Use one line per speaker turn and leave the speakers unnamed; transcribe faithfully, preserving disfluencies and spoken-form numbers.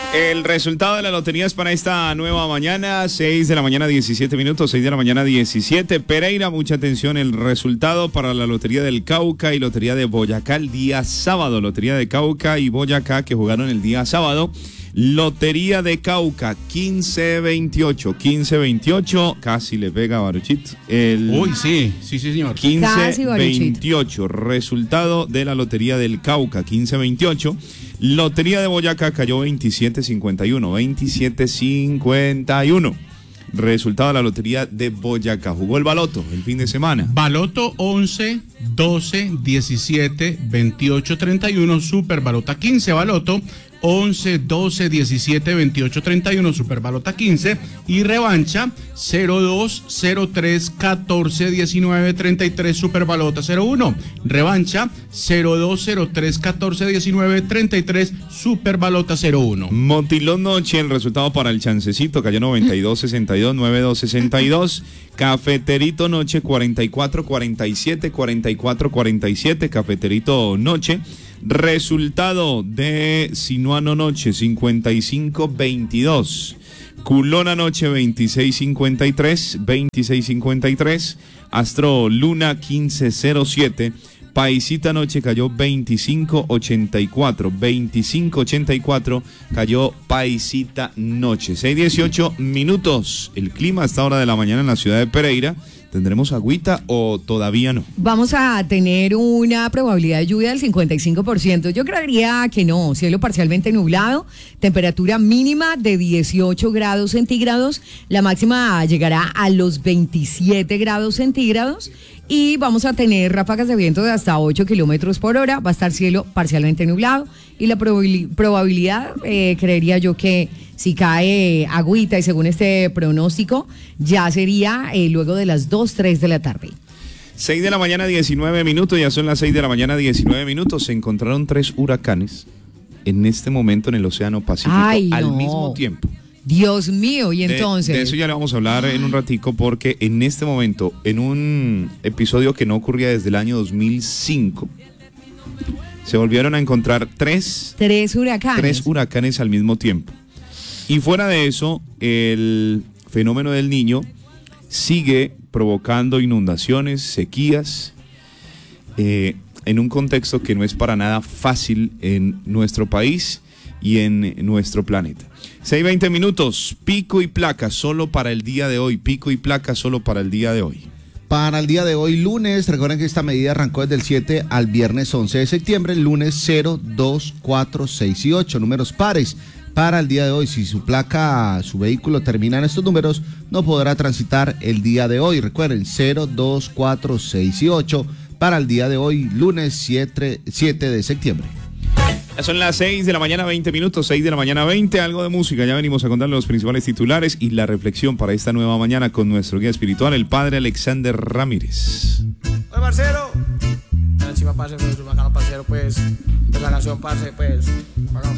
El resultado de la lotería es para esta nueva mañana, seis de la mañana diecisiete minutos, seis de la mañana diecisiete. Pereira, mucha atención, el resultado para la Lotería del Cauca y Lotería de Boyacá el día sábado. Lotería de Cauca y Boyacá que jugaron el día sábado. Lotería de Cauca, quince veintiocho, quince veintiocho, casi le pega a Baruchit. El
Uy, sí, sí, sí, señor.
quince veintiocho, resultado de la Lotería del Cauca, quince veintiocho. Lotería de Boyacá cayó veintisiete cincuenta y uno, veintisiete cincuenta y uno. Resultado de la Lotería de Boyacá. Jugó el Baloto el fin de semana.
Baloto once, doce, diecisiete, veintiocho, treinta y uno, Super Balota quince, Baloto once, doce, diecisiete, veintiocho, treinta y uno, Super Balota quince y revancha cero dos, cero tres, catorce, diecinueve, treinta y tres, Super Balota cero uno, revancha cero dos, cero tres, catorce, diecinueve, treinta y tres, Super Balota cero uno.
Motilón Noche, el resultado para el Chancecito cayó noventa y dos, sesenta y dos, noventa y dos, sesenta y dos. Cafeterito Noche cuarenta y cuatro, cuarenta y siete, cuarenta y cuatro, cuarenta y siete, Cafeterito Noche. Resultado de Sinuano Noche cincuenta y cinco, veintidós. Culona Noche veintiséis cincuenta y tres, veintiséis cincuenta y tres. Astro Luna quince cero siete. Paisita Noche cayó veinticinco ochenta y cuatro, veinticinco ochenta y cuatro cayó Paisita Noche. seis dieciocho minutos. El clima a esta hora de la mañana en la ciudad de Pereira. ¿Tendremos agüita o todavía no?
Vamos a tener una probabilidad de lluvia del cincuenta y cinco por ciento. Yo creería que no. Cielo parcialmente nublado, temperatura mínima de dieciocho grados centígrados, la máxima llegará a los veintisiete grados centígrados y vamos a tener ráfagas de viento de hasta ocho kilómetros por hora. Va a estar cielo parcialmente nublado y la probabil- probabilidad, eh, creería yo que si cae agüita y según este pronóstico, ya sería eh, luego de las dos, tres de la tarde.
seis de la mañana, diecinueve minutos, ya son las seis de la mañana, diecinueve minutos. Se encontraron tres huracanes en este momento en el Océano Pacífico. Ay, al no. mismo tiempo.
Dios mío, y entonces...
De, de eso ya le vamos a hablar en un ratico porque en este momento, en un episodio que no ocurría desde el año dos mil cinco, se volvieron a encontrar tres...
Tres huracanes.
Tres huracanes al mismo tiempo. Y fuera de eso, el fenómeno del Niño sigue provocando inundaciones, sequías, eh, en un contexto que no es para nada fácil en nuestro país y en nuestro planeta. seis veinte minutos, pico y placa solo para el día de hoy, pico y placa solo para el día de hoy.
Para el día de hoy, lunes, recuerden que esta medida arrancó desde el siete al viernes once de septiembre, lunes cero, dos, cuatro, seis y ocho, números pares. Para el día de hoy, si su placa, su vehículo termina en estos números, no podrá transitar el día de hoy. Recuerden, cero, dos, cuatro, seis y ocho para el día de hoy, lunes siete de septiembre.
Ya son las seis de la mañana, veinte minutos, seis de la mañana, veinte, algo de música. Ya venimos a contarle los principales titulares y la reflexión para esta nueva mañana con nuestro guía espiritual, el padre Alexander Ramírez.
Oye, parcero. Encima, parce, pues, bacano, parcero, pues, de la nación, parce, pues, bacano.